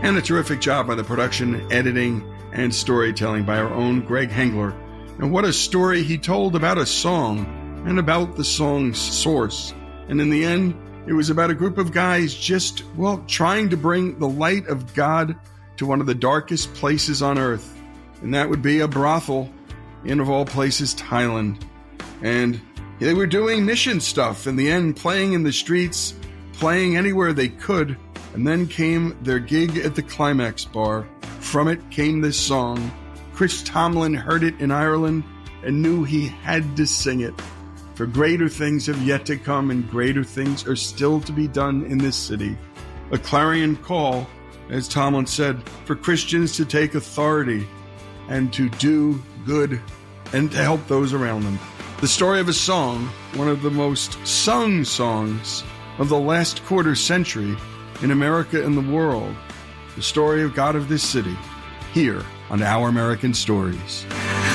And a terrific job by the production, editing, and storytelling by our own Greg Hengler. And what a story he told about a song and about the song's source. And in the end, it was about a group of guys just, trying to bring the light of God to one of the darkest places on earth. And that would be a brothel in, of all places, Thailand. And they were doing mission stuff in the end, playing in the streets, playing anywhere they could. And then came their gig at the Climax Bar. From it came this song. Chris Tomlin heard it in Ireland and knew he had to sing it. For greater things have yet to come, and greater things are still to be done in this city. A clarion call, as Tomlin said, for Christians to take authority and to do good and to help those around them. The story of a song, one of the most sung songs of the last quarter century in America and the world. The story of God of this city, here on Our American Stories.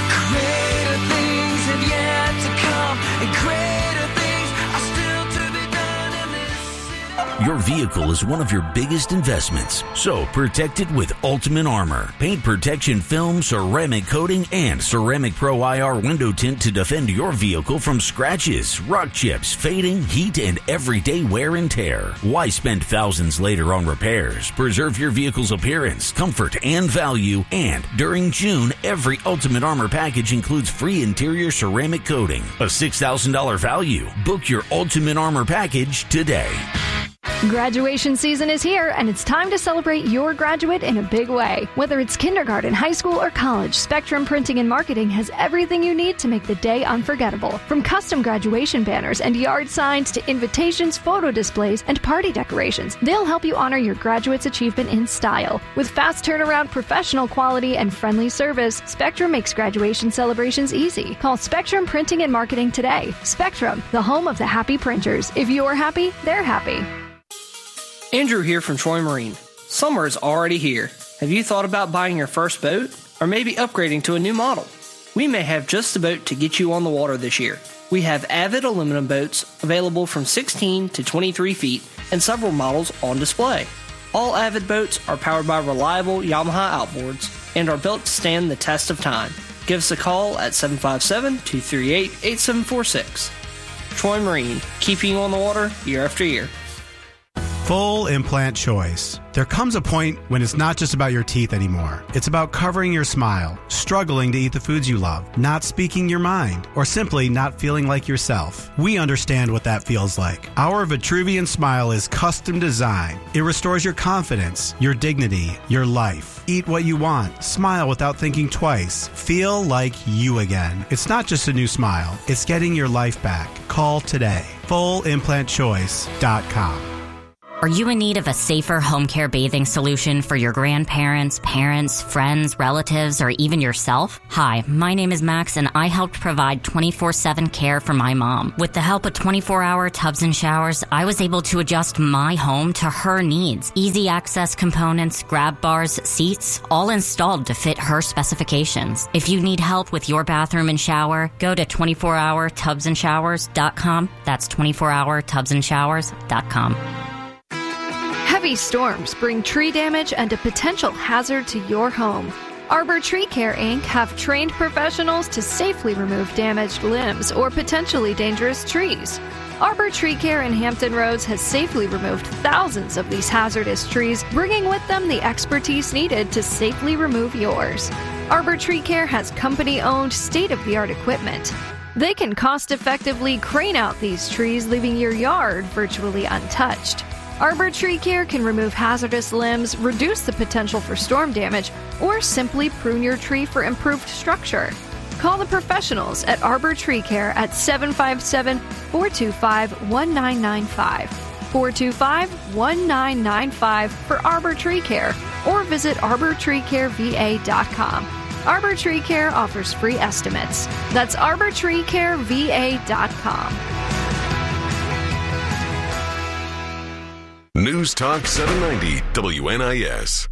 Greater things have yet to come, and greater things are still to be done in this city. Your vehicle is one of your biggest investments, so protect it with Ultimate Armor. Paint protection film, ceramic coating, and Ceramic Pro IR window tint to defend your vehicle from scratches, rock chips, fading, heat, and everyday wear and tear. Why spend thousands later on repairs? Preserve your vehicle's appearance, comfort, and value. And during June, every Ultimate Armor package includes free interior ceramic coating, a $6,000 value. Book your Ultimate Armor package today. Graduation season is here, and it's time to celebrate your graduate in a big way. Whether it's kindergarten, high school, or college, Spectrum Printing and Marketing has everything you need to make the day unforgettable. From custom graduation banners and yard signs to invitations, photo displays, and party decorations, they'll help you honor your graduate's achievement in style. With fast turnaround, professional quality, and friendly service, Spectrum makes graduation celebrations easy. Call Spectrum Printing and Marketing today. Spectrum, the home of the happy printers. If you're happy, they're happy. Andrew here from Troy Marine. Summer is already here. Have you thought about buying your first boat? Or maybe upgrading to a new model? We may have just the boat to get you on the water this year. We have Avid aluminum boats available from 16 to 23 feet and several models on display. All Avid boats are powered by reliable Yamaha outboards and are built to stand the test of time. Give us a call at 757-238-8746. Troy Marine, keeping you on the water year after year. Full implant choice. There comes a point when it's not just about your teeth anymore. It's about covering your smile, struggling to eat the foods you love, not speaking your mind, or simply not feeling like yourself. We understand what that feels like. Our Vitruvian Smile is custom designed. It restores your confidence, your dignity, your life. Eat what you want. Smile without thinking twice. Feel like you again. It's not just a new smile. It's getting your life back. Call today. FullImplantChoice.com. Are you in need of a safer home care bathing solution for your grandparents, parents, friends, relatives, or even yourself? Hi, my name is Max, and I helped provide 24/7 care for my mom. With the help of 24-hour tubs and showers, I was able to adjust my home to her needs. Easy access components, grab bars, seats, all installed to fit her specifications. If you need help with your bathroom and shower, go to 24hourtubsandshowers.com. That's 24hourtubsandshowers.com. Heavy storms bring tree damage and a potential hazard to your home. Arbor Tree Care, Inc. have trained professionals to safely remove damaged limbs or potentially dangerous trees. Arbor Tree Care in Hampton Roads has safely removed thousands of these hazardous trees, bringing with them the expertise needed to safely remove yours. Arbor Tree Care has company-owned, state-of-the-art equipment. They can cost-effectively crane out these trees, leaving your yard virtually untouched. Arbor Tree Care can remove hazardous limbs, reduce the potential for storm damage, or simply prune your tree for improved structure. Call the professionals at Arbor Tree Care at 757-425-1995. 425-1995 for Arbor Tree Care, or visit arbortreecareva.com. Arbor Tree Care offers free estimates. That's arbortreecareva.com. News Talk 790 WNIS.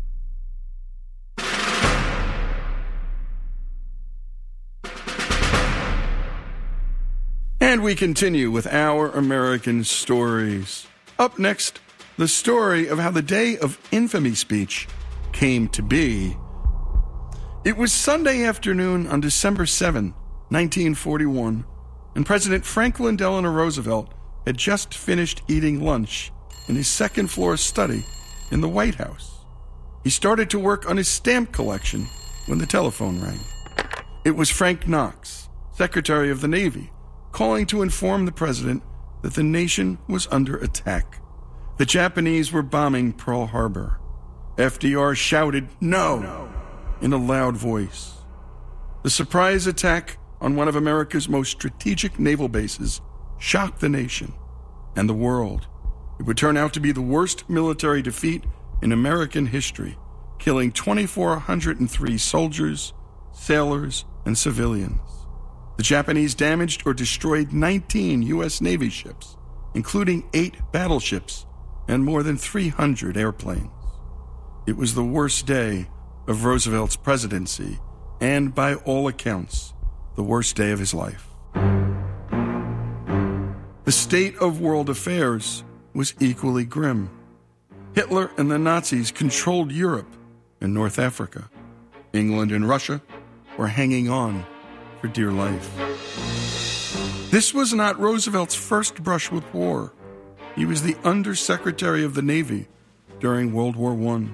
And we continue with Our American Stories. Up next, the story of how the Day of Infamy speech came to be. It was Sunday afternoon on December 7, 1941, and President Franklin Delano Roosevelt had just finished eating lunch in his second-floor study in the White House. He started to work on his stamp collection when the telephone rang. It was Frank Knox, Secretary of the Navy, calling to inform the president that the nation was under attack. The Japanese were bombing Pearl Harbor. FDR shouted, "No!" in a loud voice. The surprise attack on one of America's most strategic naval bases shocked the nation and the world. It would turn out to be the worst military defeat in American history, killing 2,403 soldiers, sailors, and civilians. The Japanese damaged or destroyed 19 U.S. Navy ships, including 8 battleships and more than 300 airplanes. It was the worst day of Roosevelt's presidency, and by all accounts, the worst day of his life. The state of world affairs was equally grim. Hitler and the Nazis controlled Europe and North Africa. England and Russia were hanging on for dear life. This was not Roosevelt's first brush with war. He was the Undersecretary of the Navy during World War I.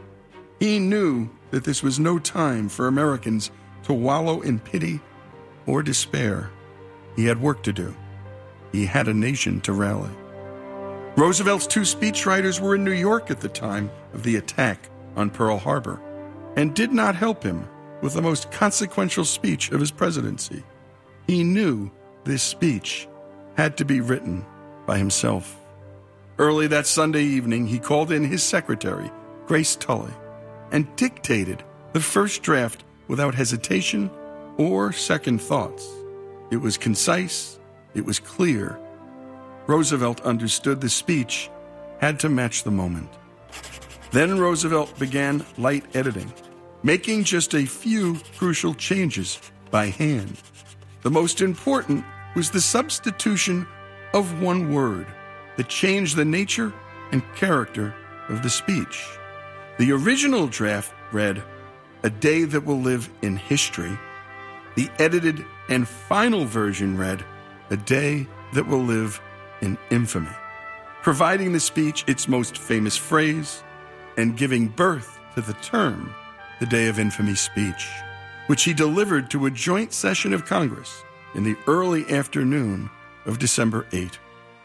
He knew that this was no time for Americans to wallow in pity or despair. He had work to do. He had a nation to rally. Roosevelt's 2 speechwriters were in New York at the time of the attack on Pearl Harbor and did not help him with the most consequential speech of his presidency. He knew this speech had to be written by himself. Early that Sunday evening, he called in his secretary, Grace Tully, and dictated the first draft without hesitation or second thoughts. It was concise, it was clear. Roosevelt understood the speech had to match the moment. Then Roosevelt began light editing, making just a few crucial changes by hand. The most important was the substitution of one word that changed the nature and character of the speech. The original draft read, "A day that will live in history." The edited and final version read, "A day that will live in infamy," providing the speech its most famous phrase and giving birth to the term, the Day of Infamy speech, which he delivered to a joint session of Congress in the early afternoon of December 8,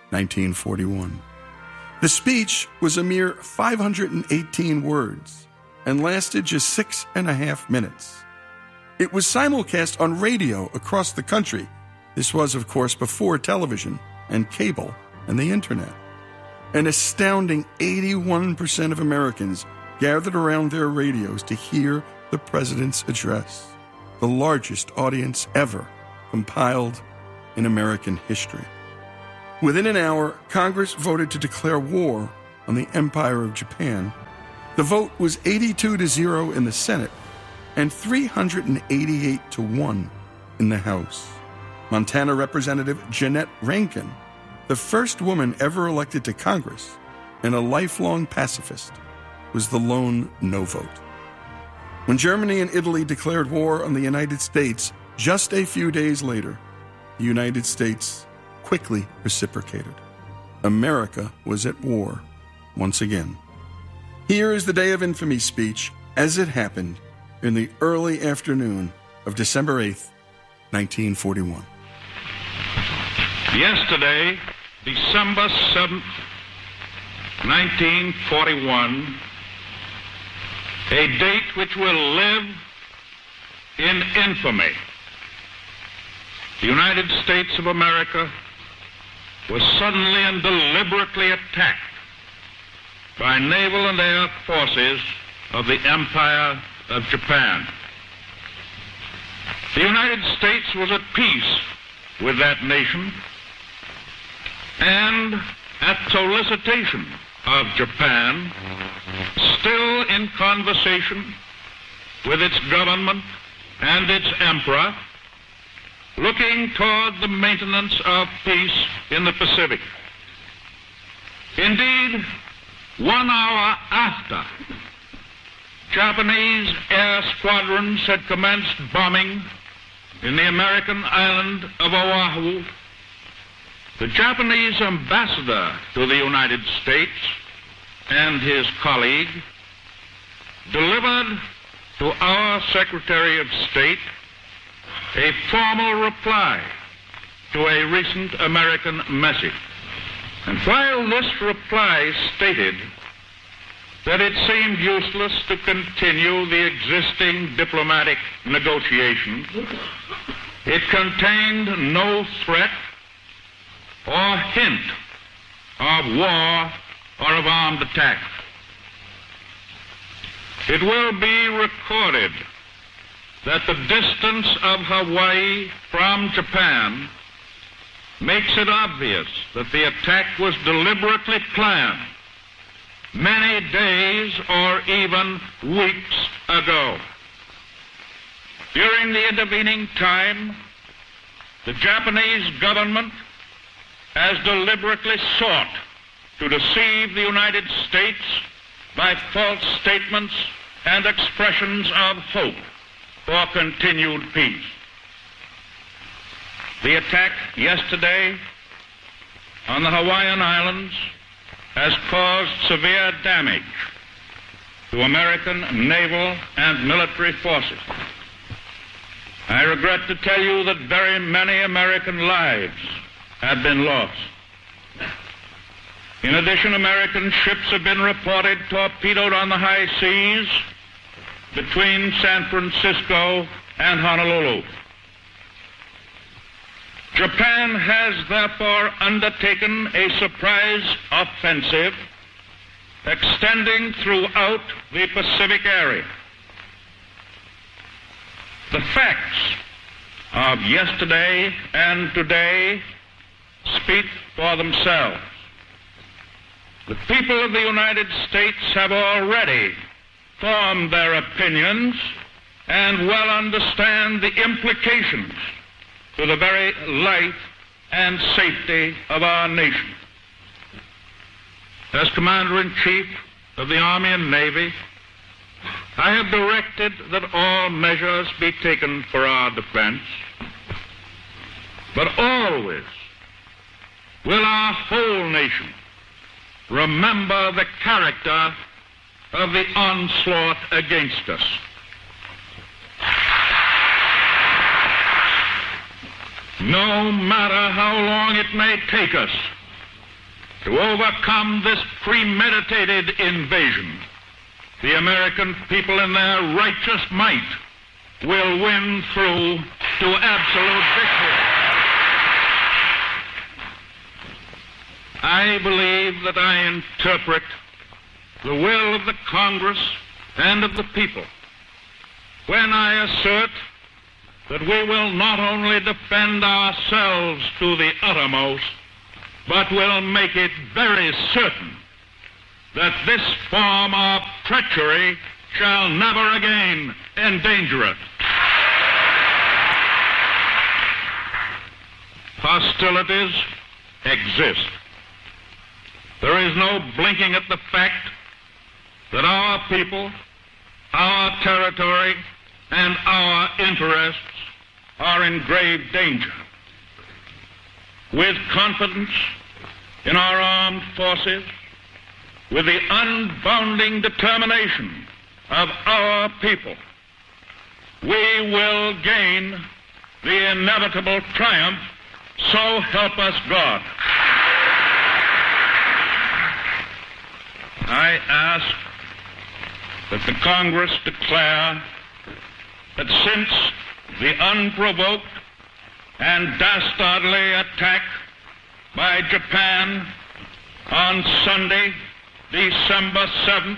1941. The speech was a mere 518 words and lasted just 6.5 minutes. It was simulcast on radio across the country. This was, of course, before television and cable and the internet. An astounding 81% of Americans gathered around their radios to hear the president's address, the largest audience ever compiled in American history. Within an hour, Congress voted to declare war on the Empire of Japan. The vote was 82-0 in the Senate and 388-1 in the House. Montana Representative Jeanette Rankin, the first woman ever elected to Congress and a lifelong pacifist, was the lone no vote. When Germany and Italy declared war on the United States just a few days later, the United States quickly reciprocated. America was at war once again. Here is the Day of Infamy speech as it happened in the early afternoon of December 8th, 1941. Yesterday, December 7th, 1941, a date which will live in infamy. The United States of America was suddenly and deliberately attacked by naval and air forces of the Empire of Japan. The United States was at peace with that nation, and at solicitation of Japan, still in conversation with its government and its emperor, looking toward the maintenance of peace in the Pacific. Indeed, 1 hour after Japanese air squadrons had commenced bombing in the American island of Oahu, the Japanese ambassador to the United States and his colleague delivered to our Secretary of State a formal reply to a recent American message. And while this reply stated that it seemed useless to continue the existing diplomatic negotiations, it contained no threat or hint of war or of armed attack. It will be recorded that the distance of Hawaii from Japan makes it obvious that the attack was deliberately planned many days or even weeks ago. During the intervening time, the Japanese government has deliberately sought to deceive the United States by false statements and expressions of hope for continued peace. The attack yesterday on the Hawaiian Islands has caused severe damage to American naval and military forces. I regret to tell you that very many American lives have been lost. In addition, American ships have been reported torpedoed on the high seas between San Francisco and Honolulu. Japan has therefore undertaken a surprise offensive extending throughout the Pacific area. The facts of yesterday and today speak for themselves. The people of the United States have already formed their opinions and well understand the implications to the very life and safety of our nation. As Commander-in-Chief of the Army and Navy, I have directed that all measures be taken for our defense, but always will our whole nation remember the character of the onslaught against us. No matter how long it may take us to overcome this premeditated invasion, the American people in their righteous might will win through to absolute victory. I believe that I interpret the will of the Congress and of the people when I assert that we will not only defend ourselves to the uttermost, but will make it very certain that this form of treachery shall never again endanger us. Hostilities exist. There is no blinking at the fact that our people, our territory, and our interests are in grave danger. With confidence in our armed forces, with the unbounding determination of our people, we will gain the inevitable triumph, so help us God. I ask that the Congress declare that since the unprovoked and dastardly attack by Japan on Sunday, December 7th,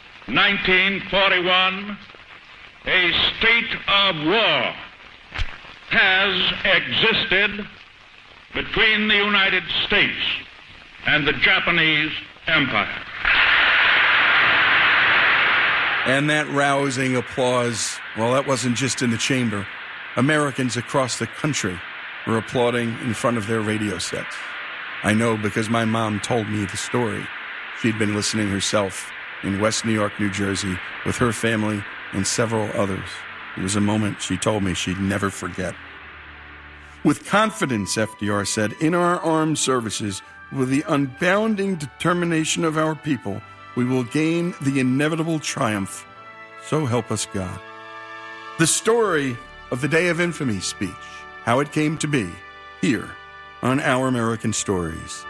1941, a state of war has existed between the United States and the Japanese Empire. And that rousing applause, well, that wasn't just in the chamber. Americans across the country were applauding in front of their radio sets. I know because my mom told me the story. She'd been listening herself in West New York, New Jersey, with her family and several others. It was a moment she told me she'd never forget. With confidence, FDR said, in our armed services, with the unbounding determination of our people, we will gain the inevitable triumph. So help us God. The story of the Day of Infamy speech, how it came to be, here on Our American Stories.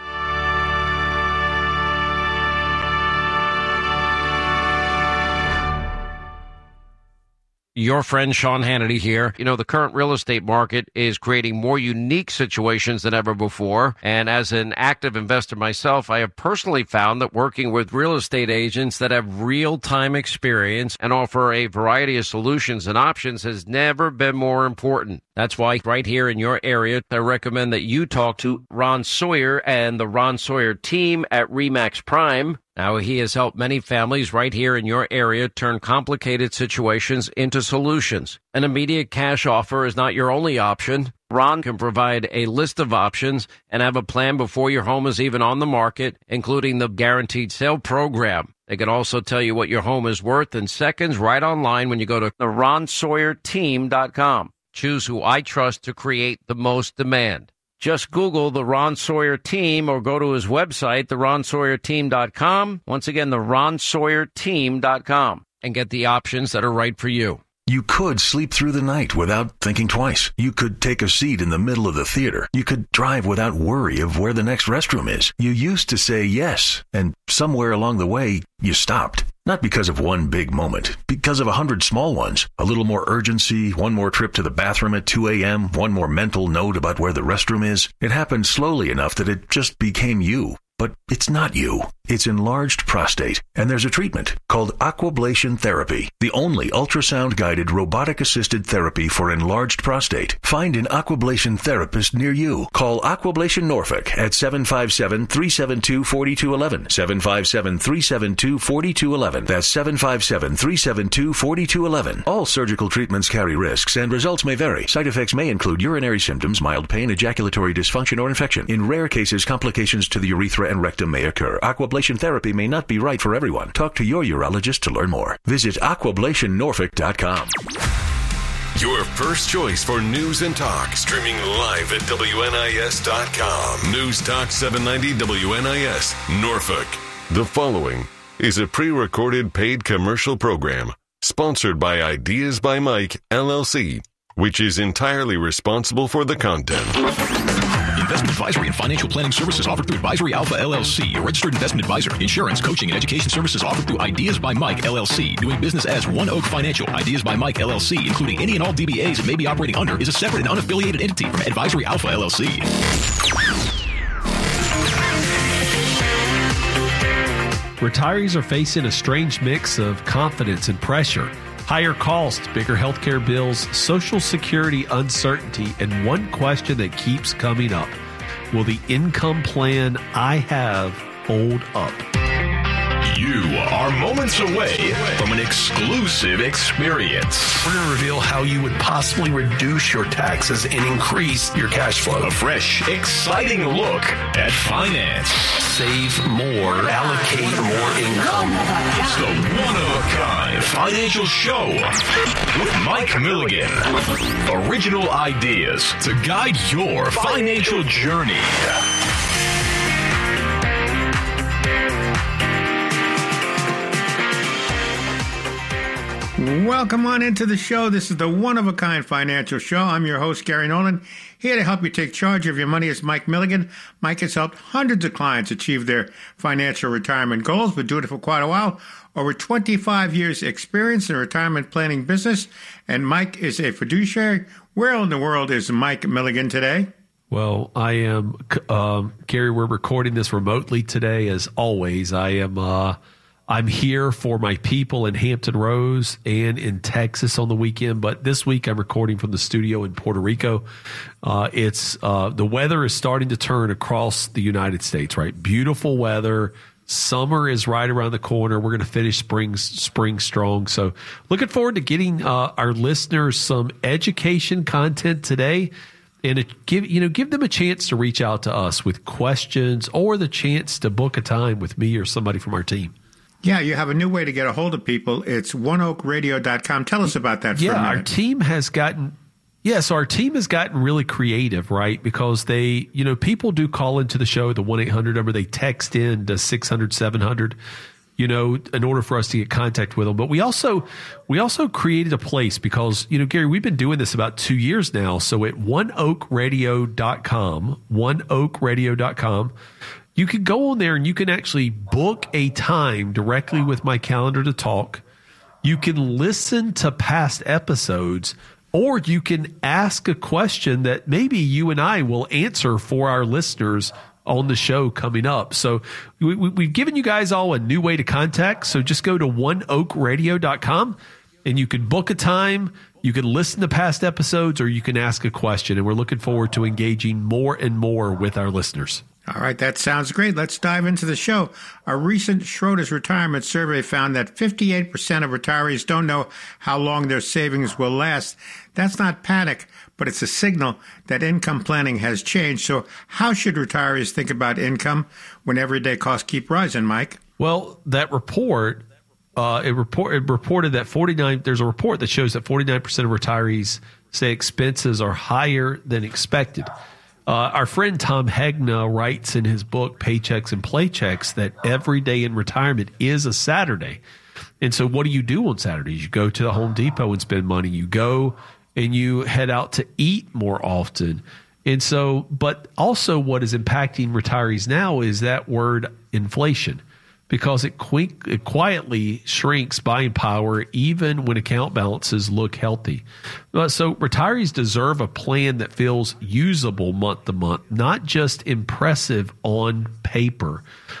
Your friend Sean Hannity here. You know, the current real estate market is creating more unique situations than ever before. And as an active investor myself, I have personally found that working with real estate agents that have real-time experience and offer a variety of solutions and options has never been more important. That's why right here in your area, I recommend that you talk to Ron Sawyer and the Ron Sawyer team at RE/MAX Prime. Now, he has helped many families right here in your area turn complicated situations into solutions. An immediate cash offer is not your only option. Ron can provide a list of options and have a plan before your home is even on the market, including the guaranteed sale program. They can also tell you what your home is worth in seconds right online when you go to theronsawyerteam.com. Choose who I trust to create the most demand. Just Google the Ron Sawyer Team or go to his website, theronsawyerteam.com. Once again, theronsawyerteam.com, and get the options that are right for you. You could sleep through the night without thinking twice. You could take a seat in the middle of the theater. You could drive without worry of where the next restroom is. You used to say yes, and somewhere along the way, you stopped. Not because of one big moment, because of 100 small ones. A little more urgency, one more trip to the bathroom at 2 a.m., one more mental note about where the restroom is. It happened slowly enough that it just became you. But it's not you. It's enlarged prostate, and there's a treatment called aquablation therapy, the only ultrasound-guided robotic-assisted therapy for enlarged prostate. Find an aquablation therapist near you. Call Aquablation Norfolk at 757-372-4211, 757-372-4211. That's 757-372-4211. All surgical treatments carry risks, and results may vary. Side effects may include urinary symptoms, mild pain, ejaculatory dysfunction, or infection. In rare cases, complications to the urethra and rectum may occur. Aquablation therapy may not be right for everyone. Talk to your urologist to learn more. Visit aquablationnorfolk.com. Your first choice for news and talk, streaming live at WNIS.com. News Talk 790 WNIS, Norfolk. The following is a pre-recorded paid commercial program sponsored by Ideas by Mike, LLC, which is entirely responsible for the content. Investment advisory and financial planning services offered through Advisory Alpha LLC, a registered investment advisor. Insurance, coaching, and education services offered through Ideas by Mike LLC. Doing business as One Oak Financial. Ideas by Mike LLC, including any and all DBAs it may be operating under, is a separate and unaffiliated entity from Advisory Alpha LLC. Retirees are facing a strange mix of confidence and pressure. Higher costs, bigger healthcare bills, Social Security uncertainty, and one question that keeps coming up. Will the income plan I have hold up? You are moments away from an exclusive experience. We're going to reveal how you would possibly reduce your taxes and increase your cash flow. A fresh, exciting look at finance. Save more, allocate more income. It's the one-of-a-kind financial show with Mike Milligan. Original ideas to guide your financial journey. Welcome on into the show. This is the one-of-a-kind financial show. I'm your host, Gary Nolan. Here to help you take charge of your money is Mike Milligan. Mike has helped hundreds of clients achieve their financial retirement goals. Been doing it for quite a while. Over 25 years experience in the retirement planning business. And Mike is a fiduciary. Where in the world is Mike Milligan today? Well, I am, Gary, we're recording this remotely today as always. I'm here for my people in Hampton Roads and in Texas on the weekend, but this week I'm recording from the studio in Puerto Rico. The weather is starting to turn across the United States, right? Beautiful weather. Summer is right around the corner. We're going to finish spring strong. So looking forward to getting our listeners some education content today, and give them a chance to reach out to us with questions or the chance to book a time with me or somebody from our team. Yeah, you have a new way to get a hold of people. It's oneoakradio.com. Tell us about that for a minute. Our team has gotten really creative, right? Because they, people do call into the show, the 1-800 number. They text in to 600-700, in order for us to get contact with them. But we also created a place because, Gary, we've been doing this about 2 years now. So at oneoakradio.com, you can go on there and you can actually book a time directly with my calendar to talk. You can listen to past episodes, or you can ask a question that maybe you and I will answer for our listeners on the show coming up. So we've given you guys all a new way to contact. So just go to oneoakradio.com and you can book a time. You can listen to past episodes, or you can ask a question. And we're looking forward to engaging more and more with our listeners. All right, that sounds great. Let's dive into the show. A recent Schroders retirement survey found that 58% of retirees don't know how long their savings will last. That's not panic, but it's a signal that income planning has changed. So how should retirees think about income when everyday costs keep rising, Mike? Well, that report, it reported that there's a report that shows that 49% of retirees say expenses are higher than expected. Our friend Tom Hegna writes in his book, Paychecks and Playchecks, that every day in retirement is a Saturday. And so what do you do on Saturdays? You go to the Home Depot and spend money. You go and you head out to eat more often. And so, but also what is impacting retirees now is that word inflation, because it quietly shrinks buying power even when account balances look healthy. So retirees deserve a plan that feels usable month to month, not just impressive on paper.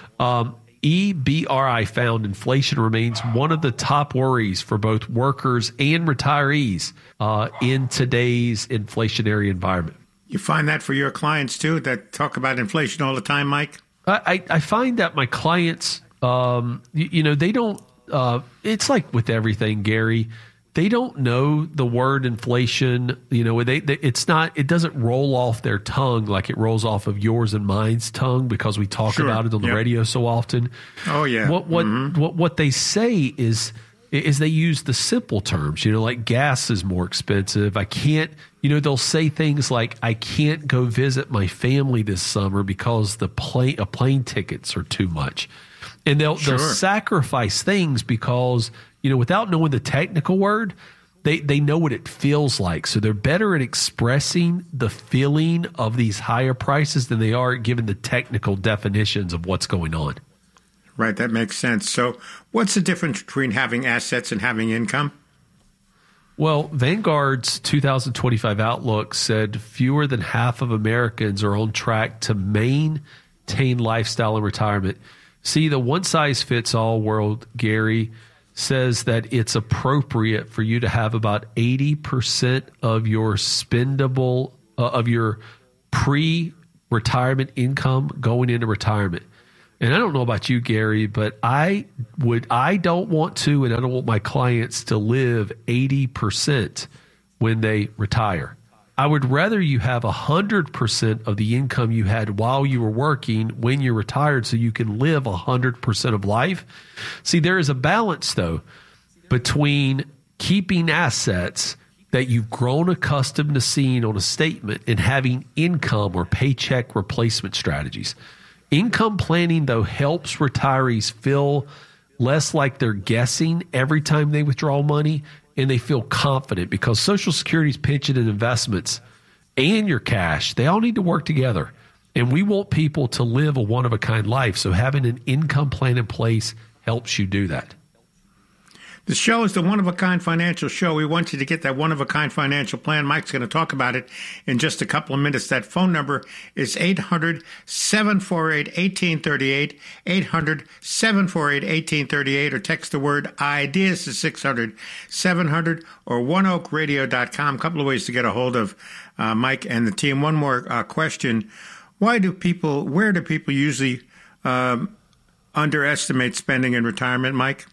EBRI found inflation remains one of the top worries for both workers and retirees in today's inflationary environment. You find that for your clients too, that talk about inflation all the time, Mike? I find that my clients, they don't, it's like with everything, Gary, they don't know the word inflation. It doesn't roll off their tongue like it rolls off of yours and mine's tongue because we talk about it on the radio so often. Oh yeah. What they say is they use the simple terms, like gas is more expensive. I can't, they'll say things like, I can't go visit my family this summer because plane tickets are too much. And they'll sacrifice things because, without knowing the technical word, they know what it feels like. So they're better at expressing the feeling of these higher prices than they are at giving the technical definitions of what's going on. Right, that makes sense. So what's the difference between having assets and having income? Well, Vanguard's 2025 outlook said fewer than half of Americans are on track to maintain lifestyle in retirement. See, the one-size-fits-all world, Gary, says that it's appropriate for you to have about 80% of your spendable, of your pre-retirement income going into retirement. And I don't know about you, Gary, but I don't want to, and I don't want my clients to live 80% when they retire. I would rather you have 100% of the income you had while you were working when you're retired so you can live 100% of life. See, there is a balance, though, between keeping assets that you've grown accustomed to seeing on a statement and having income or paycheck replacement strategies. Income planning, though, helps retirees feel less like they're guessing every time they withdraw money, and they feel confident because Social Security's pension and investments and your cash, they all need to work together. And we want people to live a one-of-a-kind life, so having an income plan in place helps you do that. The show is the One-of-a-Kind Financial Show. We want you to get that one-of-a-kind financial plan. Mike's going to talk about it in just a couple of minutes. That phone number is 800-748-1838, 800-748-1838, or text the word IDEAS to 600-700 or oneoakradio.com. A couple of ways to get a hold of Mike and the team. One more question. Where do people usually underestimate spending in retirement, Mike?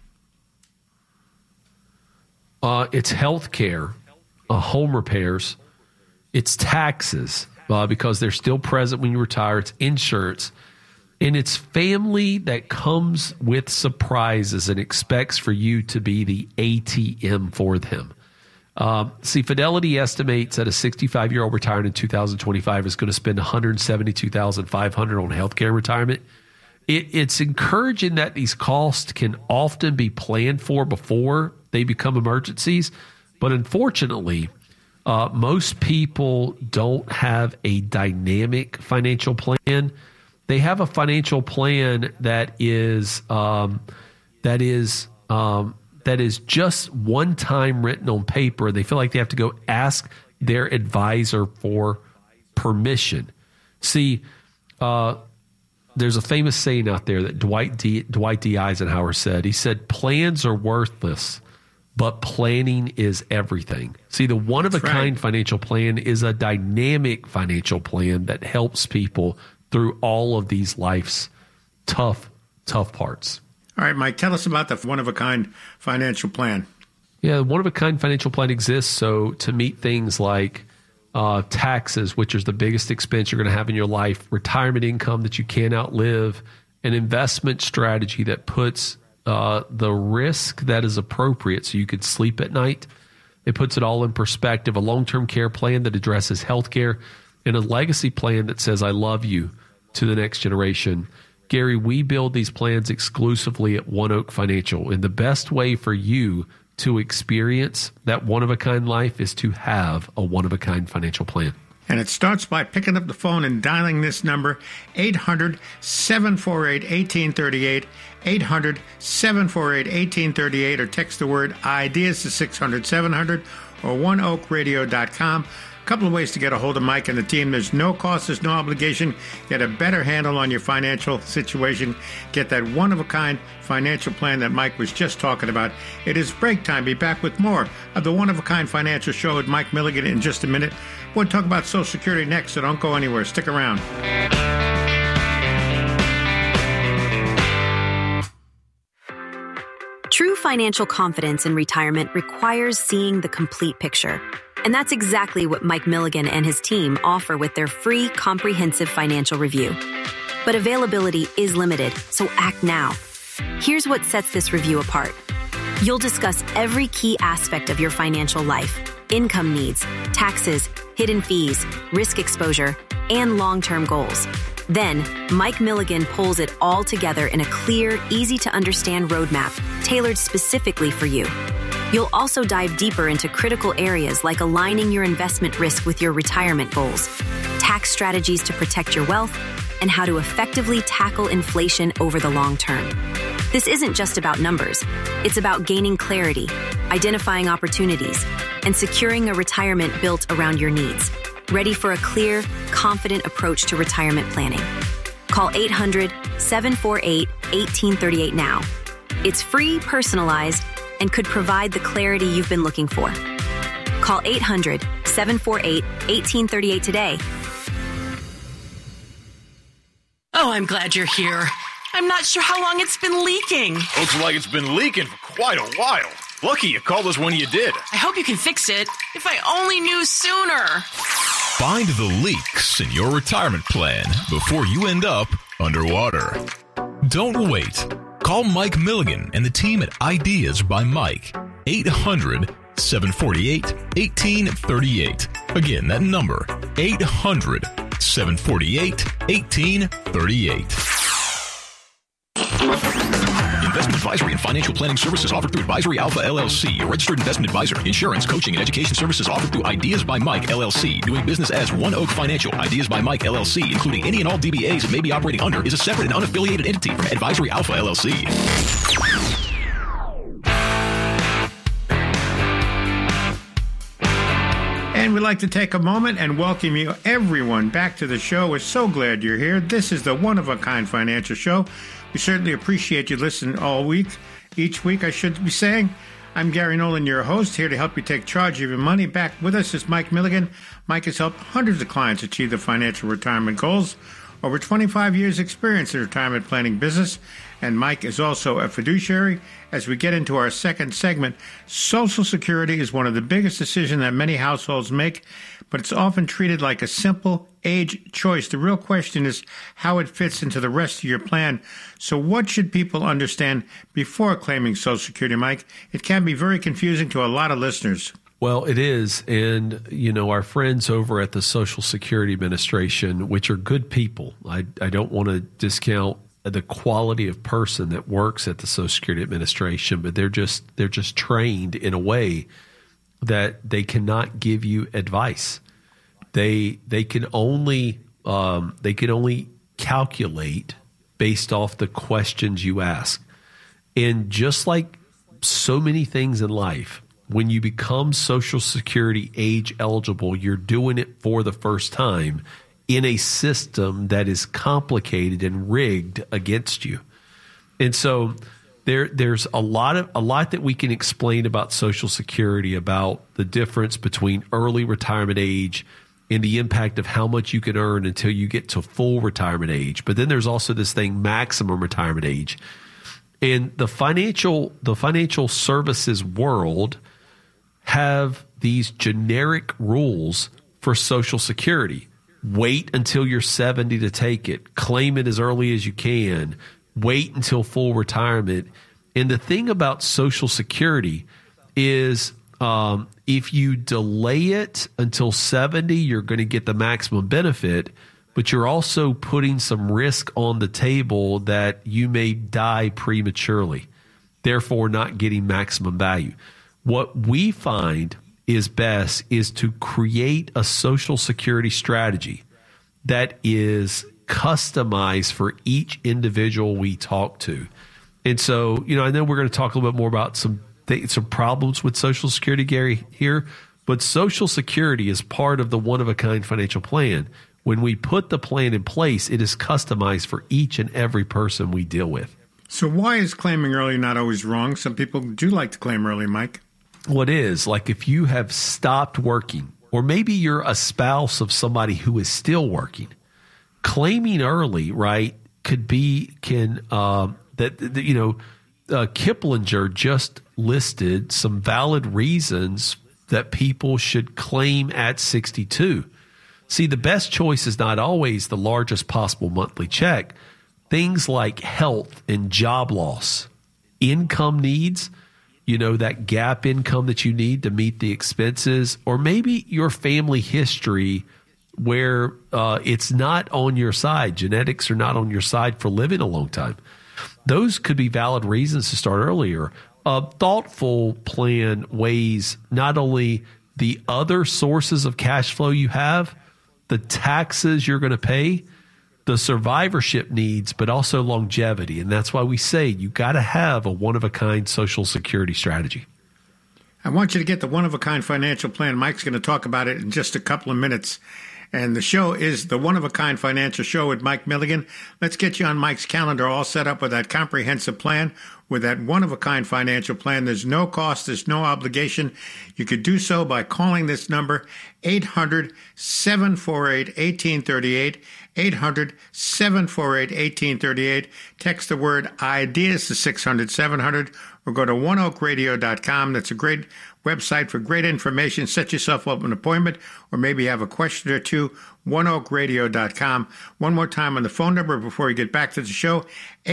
It's health care, home repairs, it's taxes because they're still present when you retire, it's insurance. And it's family that comes with surprises and expects for you to be the ATM for them. See, Fidelity estimates that a 65-year-old retired in 2025 is going to spend $172,500 on healthcare retirement. It's encouraging that these costs can often be planned for before they become emergencies. But unfortunately, most people don't have a dynamic financial plan. They have a financial plan that is just one time written on paper. They feel like they have to go ask their advisor for permission. See, there's a famous saying out there that Dwight D. Eisenhower said. He said, plans are worthless, but planning is everything. See, the one-of-a-kind financial plan is a dynamic financial plan that helps people through all of these life's tough parts. All right, Mike, tell us about the one-of-a-kind financial plan. Yeah, the one-of-a-kind financial plan exists so to meet things like taxes, which is the biggest expense you're going to have in your life, retirement income that you can't outlive, an investment strategy that puts the risk that is appropriate so you could sleep at night. It puts it all in perspective, a long-term care plan that addresses healthcare, and a legacy plan that says, I love you to the next generation. Gary, we build these plans exclusively at One Oak Financial, and the best way for you to experience that one-of-a-kind life is to have a one-of-a-kind financial plan. And it starts by picking up the phone and dialing this number, 800-748-1838, 800-748-1838, or text the word IDEAS to 600-700 or oneoakradio.com. A couple of ways to get a hold of Mike and the team. There's no cost, there's no obligation. Get a better handle on your financial situation. Get that one-of-a-kind financial plan that Mike was just talking about. It is break time. Be back with more of the One-of-a-Kind Financial Show with Mike Milligan in just a minute. We'll talk about Social Security next, so don't go anywhere. Stick around. True financial confidence in retirement requires seeing the complete picture. And that's exactly what Mike Milligan and his team offer with their free comprehensive financial review. But availability is limited, so act now. Here's what sets this review apart. You'll discuss every key aspect of your financial life: income needs, taxes, hidden fees, risk exposure, and long-term goals. Then, Mike Milligan pulls it all together in a clear, easy-to-understand roadmap tailored specifically for you. You'll also dive deeper into critical areas like aligning your investment risk with your retirement goals, tax strategies to protect your wealth, and how to effectively tackle inflation over the long term. This isn't just about numbers. It's about gaining clarity, identifying opportunities, and securing a retirement built around your needs. Ready for a clear, confident approach to retirement planning? Call 800-748-1838 now. It's free, personalized, and could provide the clarity you've been looking for. Call 800-748-1838 today. Oh, I'm glad you're here. I'm not sure how long it's been leaking. Looks like it's been leaking for quite a while. Lucky you called us when you did. I hope you can fix it. If I only knew sooner. Find the leaks in your retirement plan before you end up underwater. Don't wait. Call Mike Milligan and the team at Ideas by Mike. 800-748-1838. Again, that number, 800-748-1838. Investment advisory and financial planning services offered through Advisory Alpha LLC, a registered investment advisor. Insurance, coaching, and education services offered through Ideas by Mike LLC. Doing business as One Oak Financial. Ideas by Mike LLC, including any and all DBAs it may be operating under, is a separate and unaffiliated entity from Advisory Alpha LLC. And we'd like to take a moment and welcome you, everyone, back to the show. We're so glad you're here. This is the One-of-a-Kind Financial Show. We certainly appreciate you listening all week. Each week, I should be saying. I'm Gary Nolan, your host, here to help you take charge of your money. Back with us is Mike Milligan. Mike has helped hundreds of clients achieve their financial retirement goals. Over 25 years' experience in the retirement planning business. and Mike is also a fiduciary. As we get into our second segment, Social Security is one of the biggest decisions that many households make, but it's often treated like a simple age choice. The real question is how it fits into the rest of your plan. So what should people understand before claiming Social Security, Mike? It can be very confusing to a lot of listeners. Well, it is. And, you know, our friends over at the Social Security Administration, which are good people, I don't want to discount the quality of person that works at the Social Security Administration, but they're just trained in a way that they cannot give you advice. They can only calculate based off the questions you ask. And just like so many things in life, when you become Social Security age eligible, you're doing it for the first time in a system that is complicated and rigged against you. And so there's a lot that we can explain about Social Security, about the difference between early retirement age and the impact of how much you can earn until you get to full retirement age. But then there's also this thing, maximum retirement age. And the financial services world have these generic rules for Social Security. Wait until you're 70 to take it. Claim it as early as you can. Wait until full retirement. And the thing about Social Security is if you delay it until 70, you're going to get the maximum benefit, but you're also putting some risk on the table that you may die prematurely, therefore not getting maximum value. What we find is best is to create a Social Security strategy that is customized for each individual we talk to. And so, you know, I know we're going to talk a little bit more about some problems with Social Security, Gary, here, but Social Security is part of the one-of-a-kind financial plan. When we put the plan in place, it is customized for each and every person we deal with. So why is claiming early not always wrong? Some people do like to claim early, Mike. What is, like if you have stopped working, or maybe you're a spouse of somebody who is still working, claiming early, right, Kiplinger just listed some valid reasons that people should claim at 62. See, the best choice is not always the largest possible monthly check. Things like health and job loss, income needs, you know, that gap income that you need to meet the expenses, or maybe your family history where it's not on your side. Genetics are not on your side for living a long time. Those could be valid reasons to start earlier. A thoughtful plan weighs not only the other sources of cash flow you have, the taxes you're going to pay, the survivorship needs, but also longevity. And that's why we say you got to have a one-of-a-kind Social Security strategy. I want you to get the one-of-a-kind financial plan. Mike's going to talk about it in just a couple of minutes. And the show is the One-of-a-Kind Financial Show with Mike Milligan. Let's get you on Mike's calendar all set up with that comprehensive plan, with that one-of-a-kind financial plan. There's no cost. There's no obligation. You could do so by calling this number, 800-748-1838, 800-748-1838. Text the word IDEAS to 600-700, or go to oneoakradio.com. That's a great website for great information. Set yourself up an appointment, or maybe have a question or two, oneoakradio.com. One more time on the phone number before we get back to the show,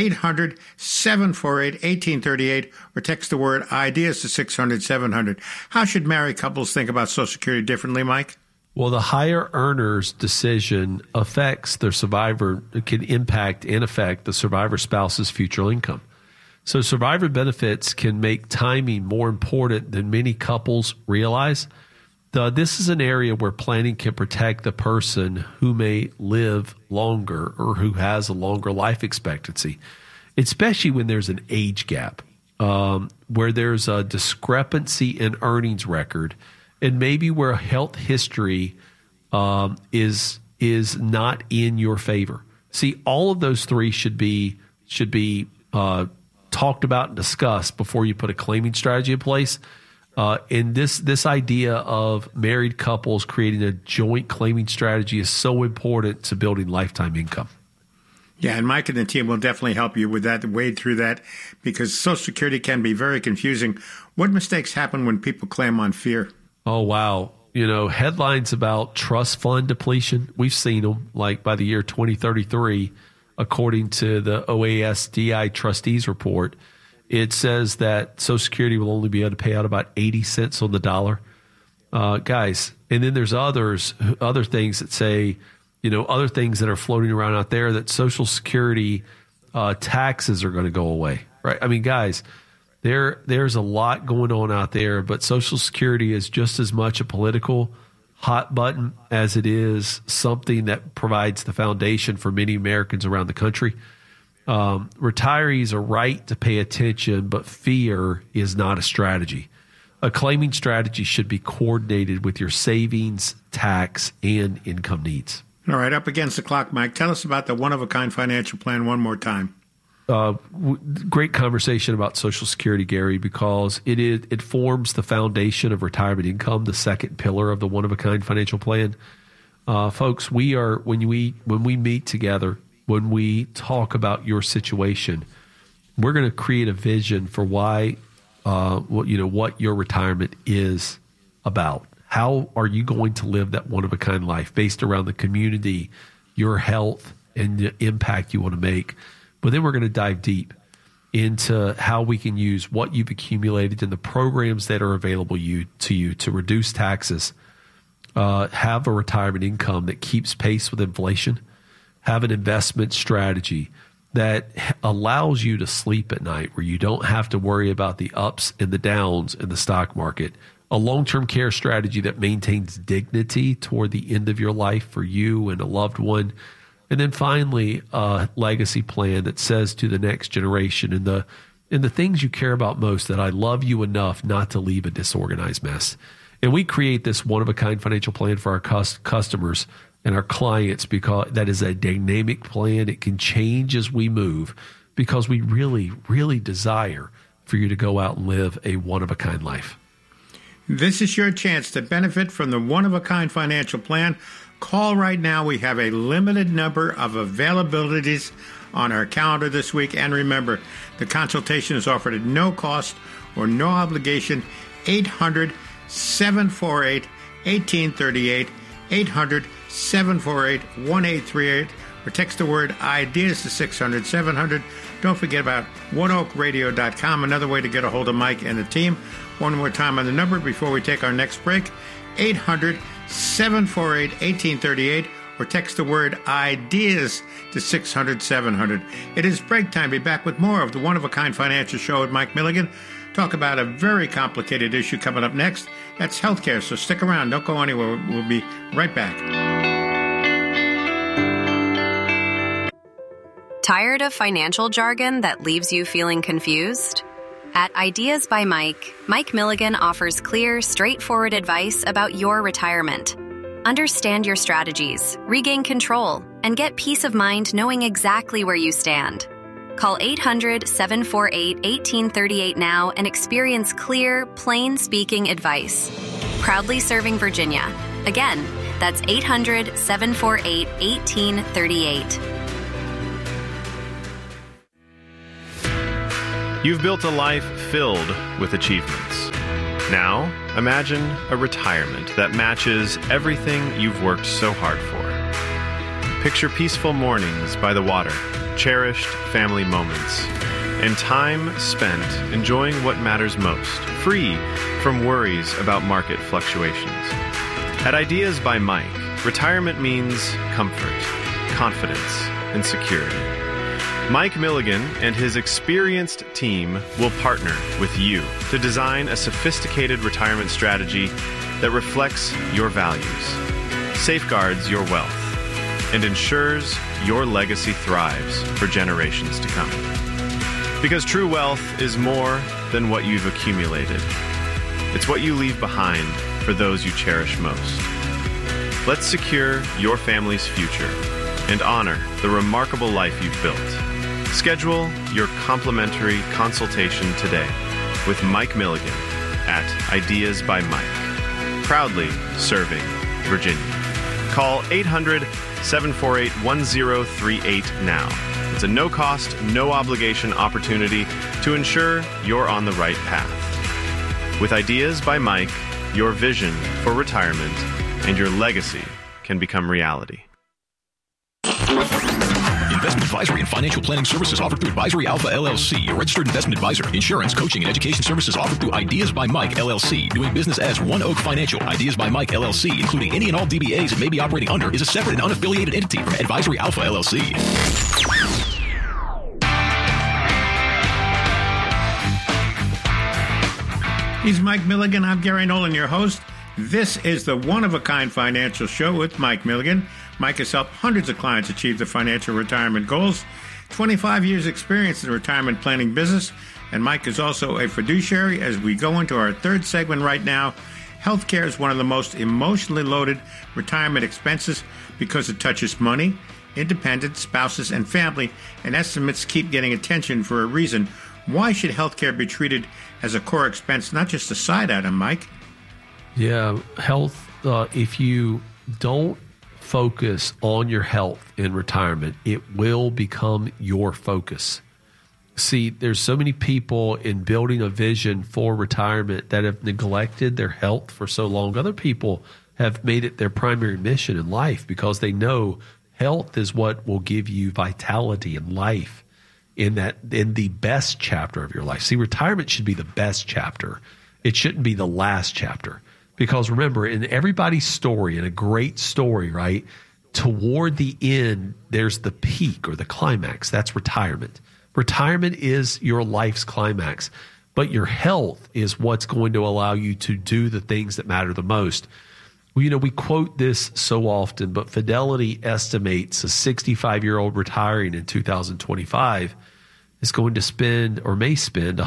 800-748-1838, or text the word IDEAS to 600-700. How should married couples think about Social Security differently, Mike? Well, the higher earner's decision can impact and affect the survivor spouse's future income. So survivor benefits can make timing more important than many couples realize. This is an area where planning can protect the person who may live longer or who has a longer life expectancy, especially when there's an age gap, where there's a discrepancy in earnings record, and maybe where health history is not in your favor. See, all of those three should be talked about and discussed before you put a claiming strategy in place. And this idea of married couples creating a joint claiming strategy is so important to building lifetime income. Yeah, and Mike and the team will definitely help you with that, wade through that, because Social Security can be very confusing. What mistakes happen when people claim on fear? Oh, wow. Headlines about trust fund depletion, we've seen them, like by the year 2033, according to the OASDI trustees report, it says that Social Security will only be able to pay out about 80 cents on the dollar. Guys, and then there's other things that say, other things that are floating around out there that Social Security taxes are going to go away, right? I mean, guys, there's a lot going on out there, but Social Security is just as much a political hot button as it is something that provides the foundation for many Americans around the country. Retirees are right to pay attention, but fear is not a strategy. A claiming strategy should be coordinated with your savings, tax, and income needs. All right, up against the clock, Mike. Tell us about the one-of-a-kind financial plan one more time. Great conversation about Social Security, Gary, because it forms the foundation of retirement income, the second pillar of the one-of-a-kind financial plan. Folks, when we meet together, when we talk about your situation, we're going to create a vision for what your retirement is about. How are you going to live that one-of-a-kind life based around the community, your health, and the impact you want to make? But then we're going to dive deep into how we can use what you've accumulated in the programs that are available to you to reduce taxes, have a retirement income that keeps pace with inflation, have an investment strategy that allows you to sleep at night, where you don't have to worry about the ups and the downs in the stock market, a long-term care strategy that maintains dignity toward the end of your life for you and a loved one, and then finally a legacy plan that says to the next generation and the things you care about most, that I love you enough not to leave a disorganized mess. And we create this one-of-a-kind financial plan for our customers and our clients, because that is a dynamic plan. It can change as we move, because we really, really desire for you to go out and live a one-of-a-kind life. This is your chance to benefit from the one-of-a-kind financial plan. Call right now. We have a limited number of availabilities on our calendar this week. And remember, the consultation is offered at no cost or no obligation. 800-748-1838, 800-748-1838, or text the word IDEAS to 600-700. Don't forget about OneOakRadio.com, another way to get a hold of Mike and the team. One more time on the number before we take our next break, 800-748-1838, or text the word IDEAS to 600-700. It is break time. Be back with more of the One-of-a-Kind Financial Show with Mike Milligan. Talk about a very complicated issue coming up next. That's healthcare, so stick around. Don't go anywhere. We'll be right back. Tired of financial jargon that leaves you feeling confused? At Ideas by Mike, Mike Milligan offers clear, straightforward advice about your retirement. Understand your strategies, regain control, and get peace of mind knowing exactly where you stand. Call 800-748-1838 now and experience clear, plain-speaking advice. Proudly serving Virginia. Again, that's 800-748-1838. You've built a life filled with achievements. Now, imagine a retirement that matches everything you've worked so hard for. Picture peaceful mornings by the water, cherished family moments, and time spent enjoying what matters most, free from worries about market fluctuations. At Ideas by Mike, retirement means comfort, confidence, and security. Mike Milligan and his experienced team will partner with you to design a sophisticated retirement strategy that reflects your values, safeguards your wealth, and ensures your legacy thrives for generations to come. Because true wealth is more than what you've accumulated. It's what you leave behind for those you cherish most. Let's secure your family's future and honor the remarkable life you've built. Schedule your complimentary consultation today with Mike Milligan at Ideas by Mike. Proudly serving Virginia. Call 800-748-1038 now. It's a no-cost, no-obligation opportunity to ensure you're on the right path. With Ideas by Mike, your vision for retirement and your legacy can become reality. Investment advisory and financial planning services offered through Advisory Alpha LLC, a registered investment advisor. Insurance, coaching, and education services offered through Ideas by Mike LLC. Doing business as One Oak Financial. Ideas by Mike LLC, including any and all DBAs it may be operating under, is a separate and unaffiliated entity from Advisory Alpha LLC. He's Mike Milligan. I'm Gary Nolan, your host. This is the one-of-a-kind financial show with Mike Milligan. Mike has helped hundreds of clients achieve their financial retirement goals. 25 years experience in the retirement planning business. And Mike is also a fiduciary. As we go into our third segment right now, healthcare is one of the most emotionally loaded retirement expenses because it touches money, independence, spouses, and family, and estimates keep getting attention for a reason. Why should healthcare be treated as a core expense, not just a side item, Mike? Yeah, health, if you don't focus on your health in retirement, it will become your focus. See, there's so many people in building a vision for retirement that have neglected their health for so long. Other people have made it their primary mission in life because they know health is what will give you vitality and life in the best chapter of your life. See, retirement should be the best chapter. It shouldn't be the last chapter. Because remember, in everybody's story, in a great story, right, toward the end, there's the peak or the climax. That's retirement. Retirement is your life's climax. But your health is what's going to allow you to do the things that matter the most. Well, you know, we quote this so often, but Fidelity estimates a 65-year-old retiring in 2025 is going to spend or may spend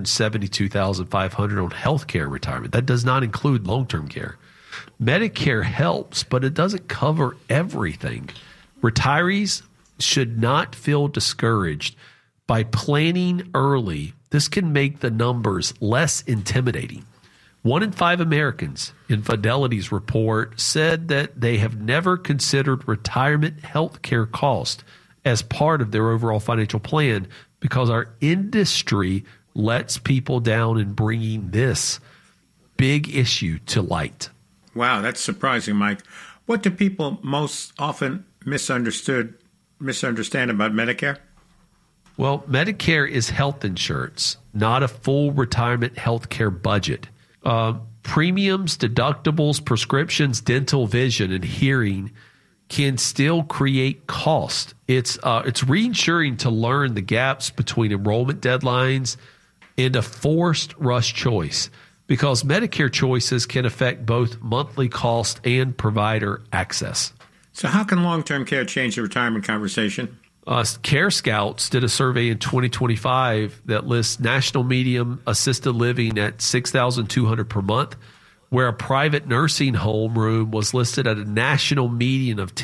$172,500 on health care retirement. That does not include long-term care. Medicare helps, but it doesn't cover everything. Retirees should not feel discouraged by planning early. This can make the numbers less intimidating. 1 in 5 Americans in Fidelity's report said that they have never considered retirement health care cost as part of their overall financial plan because our industry lets people down in bringing this big issue to light. Wow, that's surprising, Mike. What do people most often misunderstand about Medicare? Well, Medicare is health insurance, not a full retirement health care budget. Premiums, deductibles, prescriptions, dental, vision, and hearing can still create cost. It's reinsuring to learn the gaps between enrollment deadlines and a forced rush choice because Medicare choices can affect both monthly cost and provider access. So how can long-term care change the retirement conversation? Care Scouts did a survey in 2025 that lists national median assisted living at $6,200 per month, where a private nursing home room was listed at a national median of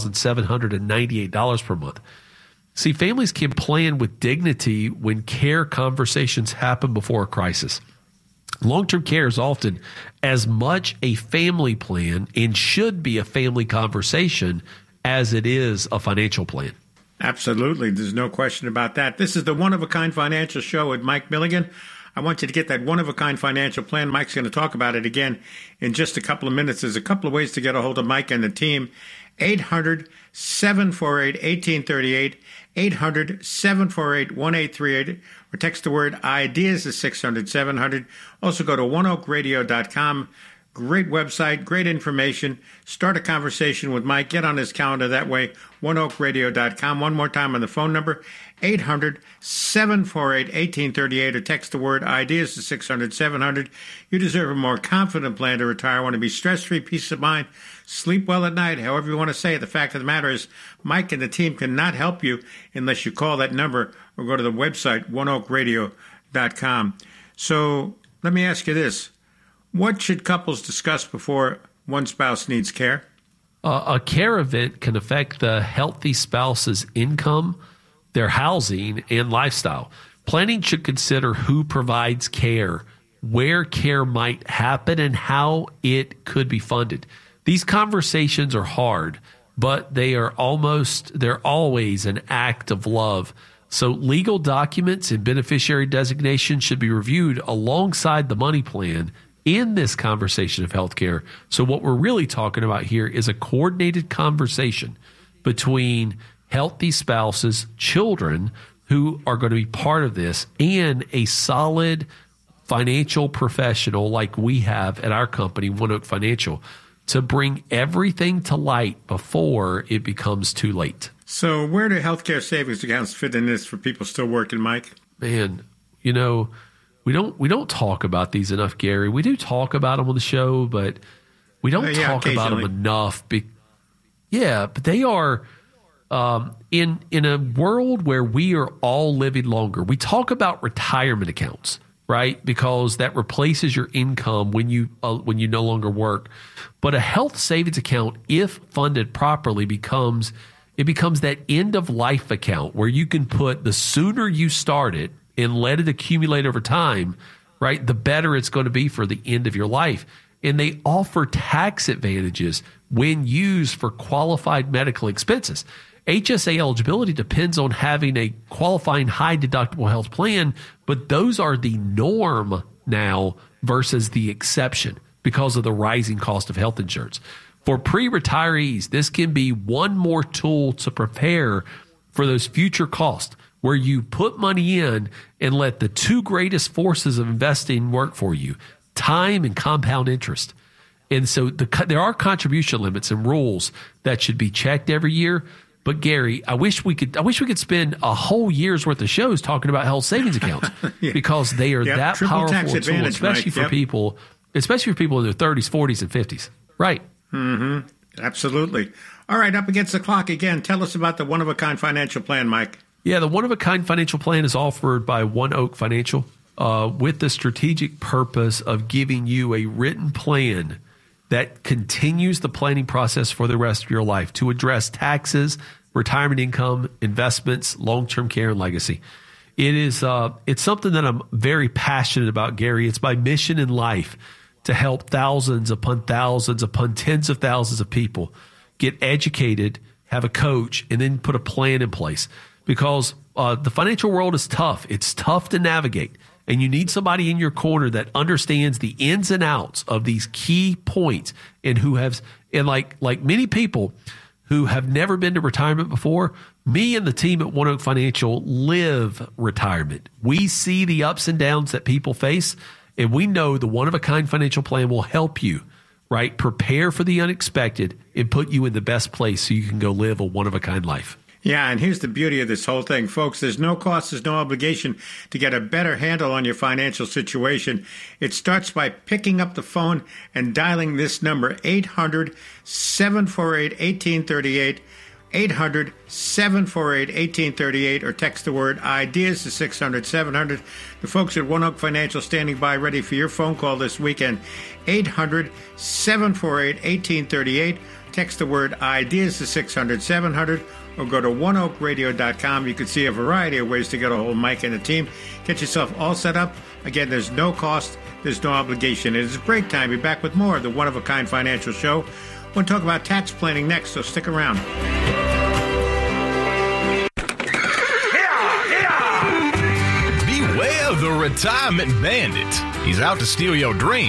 $10,798 per month. See, families can plan with dignity when care conversations happen before a crisis. Long-term care is often as much a family plan and should be a family conversation as it is a financial plan. Absolutely. There's no question about that. This is the one-of-a-kind financial show with Mike Milligan. I want you to get that one-of-a-kind financial plan. Mike's going to talk about it again in just a couple of minutes. There's a couple of ways to get a hold of Mike and the team. 800-748-1838, 800-748-1838, or text the word IDEAS to 600-700. Also go to oneoakradio.com. Great website, great information. Start a conversation with Mike. Get on his calendar that way, oneoakradio.com. One more time on the phone number, 800-748-1838, or text the word IDEAS to 600-700. You deserve a more confident plan to retire. Want to be stress-free, peace of mind, sleep well at night, however you want to say it. The fact of the matter is, Mike and the team cannot help you unless you call that number or go to the website, oneoakradio.com. So let me ask you this. What should couples discuss before one spouse needs care? A care event can affect the healthy spouse's income, their housing, and lifestyle. Planning should consider who provides care, where care might happen, and how it could be funded. These conversations are hard, but they're always an act of love. So legal documents and beneficiary designation should be reviewed alongside the money plan in this conversation of healthcare. So what we're really talking about here is a coordinated conversation between healthy spouses, children who are going to be part of this, and a solid financial professional like we have at our company, One Oak Financial, to bring everything to light before it becomes too late. So where do healthcare savings accounts fit in this for people still working, Mike? Man, we don't talk about these enough, Gary. We do talk about them on the show, but we don't talk about them enough. But they are in a world where we are all living longer. We talk about retirement accounts, right? Because that replaces your income when you no longer work. But a health savings account, if funded properly, becomes that end of life account where you can put, the sooner you start it and let it accumulate over time, right, the better it's going to be for the end of your life. And they offer tax advantages when used for qualified medical expenses. HSA eligibility depends on having a qualifying high deductible health plan, but those are the norm now versus the exception because of the rising cost of health insurance. For pre-retirees, this can be one more tool to prepare for those future costs where you put money in and let the two greatest forces of investing work for you, time and compound interest. And so there are contribution limits and rules that should be checked every year. But Gary, I wish we could spend a whole year's worth of shows talking about health savings accounts because they are that powerful a tool, especially for people in their 30s, 40s, and 50s. Right. Mm-hmm. Absolutely. All right, up against the clock again. Tell us about the one-of-a-kind financial plan, Mike. Yeah, the one-of-a-kind financial plan is offered by One Oak Financial with the strategic purpose of giving you a written plan that continues the planning process for the rest of your life to address taxes, retirement income, investments, long-term care, and legacy. It's something that I'm very passionate about, Gary. It's my mission in life to help thousands upon tens of thousands of people get educated, have a coach, and then put a plan in place. Because the financial world is tough. It's tough to navigate. And you need somebody in your corner that understands the ins and outs of these key points and like many people who have never been to retirement before, me and the team at One Oak Financial live retirement. We see the ups and downs that people face, and we know the one-of-a-kind financial plan will help you, right, prepare for the unexpected and put you in the best place so you can go live a one-of-a-kind life. Yeah, and here's the beauty of this whole thing, folks. There's no cost, there's no obligation to get a better handle on your financial situation. It starts by picking up the phone and dialing this number, 800-748-1838, 800-748-1838, or text the word IDEAS to 600-700. The folks at One Oak Financial standing by ready for your phone call this weekend, 800-748-1838. Text the word IDEAS to 600-700. Or go to oneoakradio.com. You can see a variety of ways to get a hold of Mike and the team. Get yourself all set up. Again, there's no cost, there's no obligation. It is a break time. Be back with more of the One of a Kind Financial Show. We'll talk about tax planning next, so stick around. Beware the retirement bandit. He's out to steal your dreams.